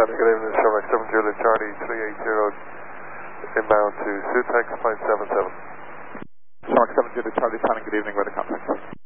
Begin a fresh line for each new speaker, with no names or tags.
Charlie, good evening, Shark 7 Juliet Charlie 380 inbound to Sutex, flight 77.
Shark 7 Juliet Charlie, planning, good evening, weather contact.